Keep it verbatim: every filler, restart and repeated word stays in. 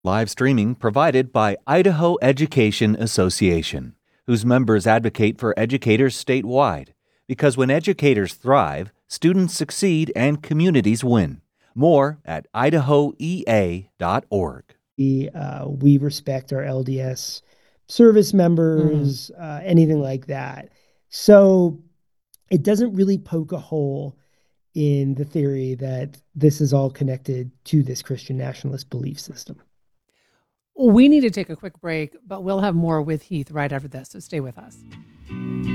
Live streaming provided by Idaho Education Association, whose members advocate for educators statewide. Because when educators thrive, students succeed and communities win. More at idaho e a dot org. We, uh, we respect our L D S service members, uh, anything like that. So it doesn't really poke a hole in the theory that this is all connected to this Christian nationalist belief system. We need to take a quick break, but we'll have more with Heath right after this, so stay with us.